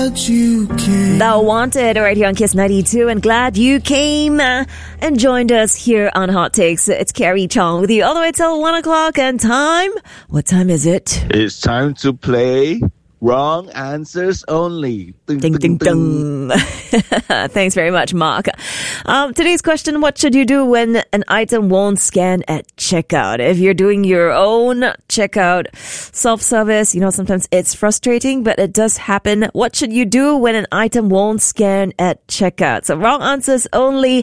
glad you came. The Wanted right here on Kiss 92, and glad you came and joined us here on Hot Takes. It's Carrie Chong with you all the way till 1 o'clock. And time? What time is it? It's time to play Wrong Answers Only. Ding, ding, ding. Thanks very much, Mark. Today's question, what should you do when an item won't scan at checkout? If you're doing your own checkout self-service, sometimes it's frustrating, but it does happen. What should you do when an item won't scan at checkout? So wrong answers only.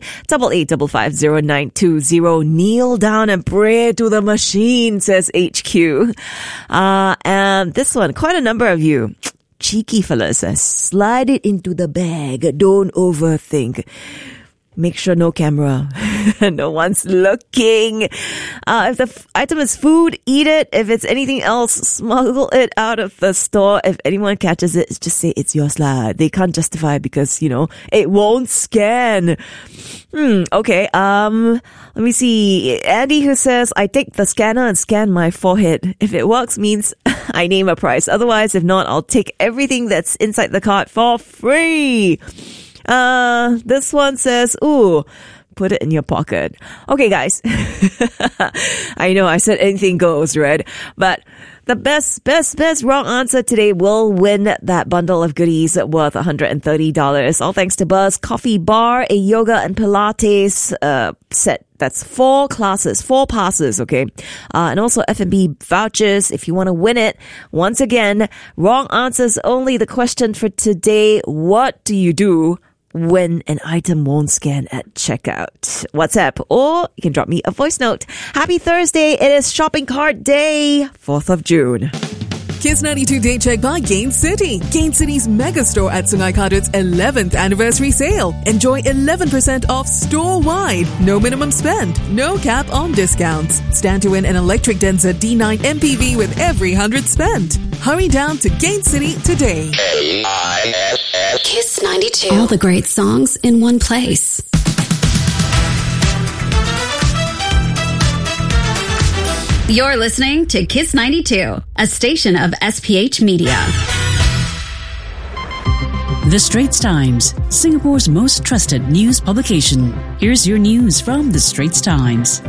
88550920. Kneel down and pray to the machine, says HQ. And this one, quite a number of you. Cheeky fellas, slide it into the bag. Don't overthink. Make sure no camera. No one's looking. If the item is food, eat it. If it's anything else, smuggle it out of the store. If anyone catches it, just say it's your slide. They can't justify it because, it won't scan. Okay. Let me see. Andy who says, I take the scanner and scan my forehead. If it works, means I name a price. Otherwise, if not, I'll take everything that's inside the cart for free. This one says, ooh, put it in your pocket. Okay, guys. I know I said anything goes, right? But the best wrong answer today will win that bundle of goodies worth $130. All thanks to Buzz Coffee Bar, a yoga and Pilates set. That's 4 classes, 4 passes, okay? And also F&B vouchers if you want to win it. Once again, wrong answers only. The question for today, what do you do when an item won't scan at checkout? WhatsApp, or you can drop me a voice note. Happy Thursday. It is shopping cart day, 4th of June. Kiss 92 Day Check by Gain City. Gain City's mega store at Sungai Kadut's 11th anniversary sale. Enjoy 11% off store-wide. No minimum spend. No cap on discounts. Stand to win an electric Denza D9 MPV with every 100 spent. Hurry down to Gain City today. Kiss 92. All the great songs in one place. You're listening to Kiss 92, a station of SPH Media. The Straits Times, Singapore's most trusted news publication. Here's your news from The Straits Times.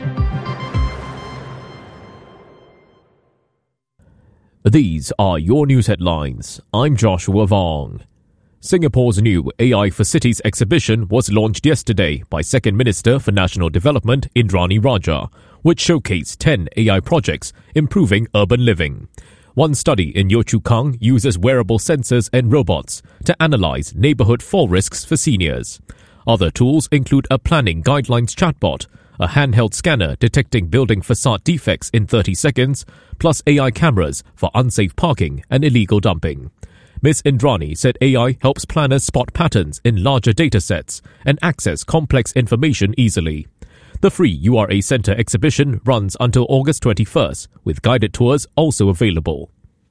These are your news headlines. I'm Joshua Vong. Singapore's new AI for Cities exhibition was launched yesterday by Second Minister for National Development Indrani Raja, which showcased 10 AI projects improving urban living. One study in Yio Chu Kang uses wearable sensors and robots to analyze neighborhood fall risks for seniors. Other tools include a planning guidelines chatbot, a handheld scanner detecting building facade defects in 30 seconds, plus AI cameras for unsafe parking and illegal dumping. Ms. Indrani said AI helps planners spot patterns in larger data sets and access complex information easily. The free URA Centre exhibition runs until August 21st, with guided tours also available.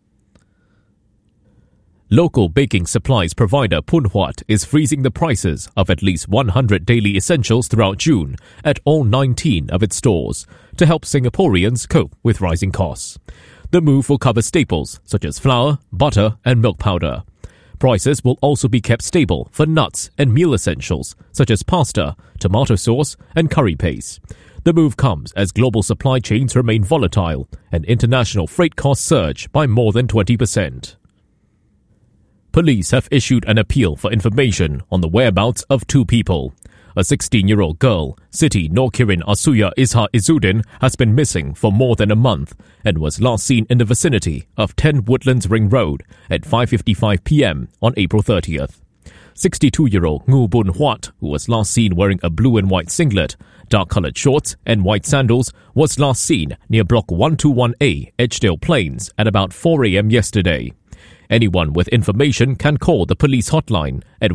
Local baking supplies provider Phoon Huat is freezing the prices of at least 100 daily essentials throughout June at all 19 of its stores to help Singaporeans cope with rising costs. The move will cover staples such as flour, butter and milk powder. Prices will also be kept stable for nuts and meal essentials such as pasta, tomato sauce and curry paste. The move comes as global supply chains remain volatile and international freight costs surge by more than 20%. Police have issued an appeal for information on the whereabouts of 2 people. A 16-year-old girl, Siti Norkirin Asuya Isha Izzuddin, has been missing for more than a month and was last seen in the vicinity of 10 Woodlands Ring Road at 5:55 p.m. on April 30th. 62-year-old Ngu Bun Huat, who was last seen wearing a blue and white singlet, dark-coloured shorts and white sandals, was last seen near Block 121A, Edgedale Plains at about 4 a.m. yesterday. Anyone with information can call the police hotline at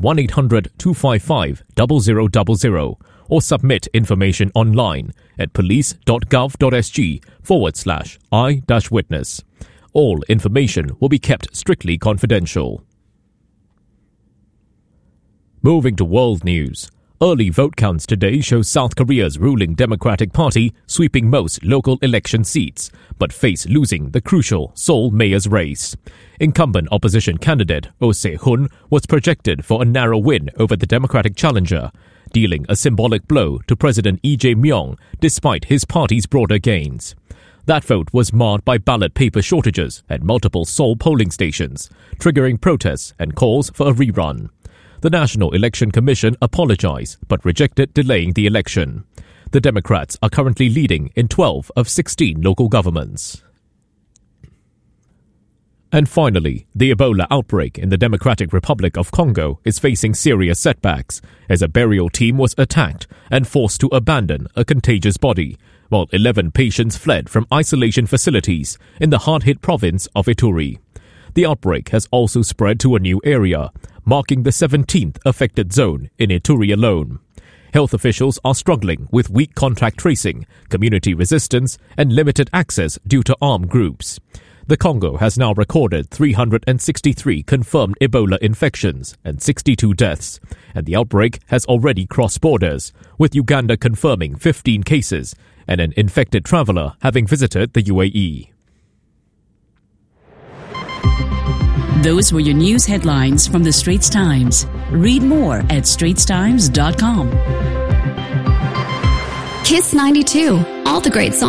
1-800-255-0000 or submit information online at police.gov.sg/I-witness. All information will be kept strictly confidential. Moving to world news. Early vote counts today show South Korea's ruling Democratic Party sweeping most local election seats, but face losing the crucial Seoul mayor's race. Incumbent opposition candidate Oh Se-hun was projected for a narrow win over the Democratic challenger, dealing a symbolic blow to President Lee Jae-myung despite his party's broader gains. That vote was marred by ballot paper shortages at multiple Seoul polling stations, triggering protests and calls for a rerun. The National Election Commission apologized but rejected delaying the election. The Democrats are currently leading in 12 of 16 local governments. And finally, the Ebola outbreak in the Democratic Republic of Congo is facing serious setbacks as a burial team was attacked and forced to abandon a contagious body, while 11 patients fled from isolation facilities in the hard-hit province of Ituri. The outbreak has also spread to a new area, marking the 17th affected zone in Ituri alone. Health officials are struggling with weak contact tracing, community resistance, and limited access due to armed groups. The Congo has now recorded 363 confirmed Ebola infections and 62 deaths, and the outbreak has already crossed borders, with Uganda confirming 15 cases and an infected traveler having visited the UAE. Those were your news headlines from the Straits Times. Read more at straitstimes.com. Kiss 92. All the great songs.